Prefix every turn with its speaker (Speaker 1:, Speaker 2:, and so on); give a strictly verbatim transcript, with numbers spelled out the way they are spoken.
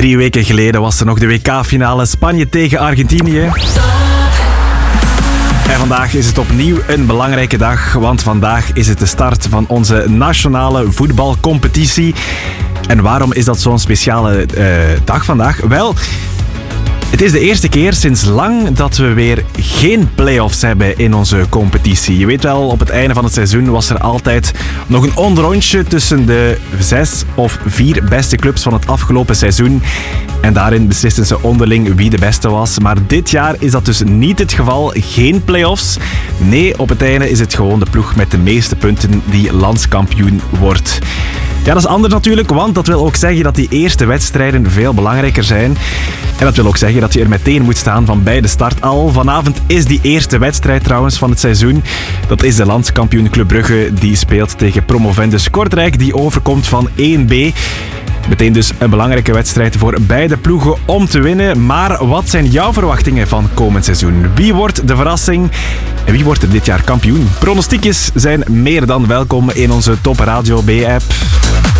Speaker 1: Drie weken geleden was er nog de W K-finale Spanje tegen Argentinië. En vandaag is het opnieuw een belangrijke dag, want vandaag is het de start van onze nationale voetbalcompetitie. En waarom is dat zo'n speciale uh, dag vandaag? Wel, het is de eerste keer sinds lang dat we weer geen play-offs hebben in onze competitie. Je weet wel, op het einde van het seizoen was er altijd nog een onderrondje tussen de zes of vier beste clubs van het afgelopen seizoen. En daarin beslisten ze onderling wie de beste was. Maar dit jaar is dat dus niet het geval. Geen play-offs. Nee, op het einde is het gewoon de ploeg met de meeste punten die landskampioen wordt. Ja, dat is anders natuurlijk, want dat wil ook zeggen dat die eerste wedstrijden veel belangrijker zijn. En dat wil ook zeggen dat je er meteen moet staan van bij de start al. Vanavond is die eerste wedstrijd trouwens van het seizoen. Dat is de landskampioen Club Brugge, die speelt tegen promovendus Kortrijk, die overkomt van één B. Meteen dus een belangrijke wedstrijd voor beide ploegen om te winnen. Maar wat zijn jouw verwachtingen van komend seizoen? Wie wordt de verrassing? En wie wordt er dit jaar kampioen? Pronostiekjes zijn meer dan welkom in onze Top Radio B-app.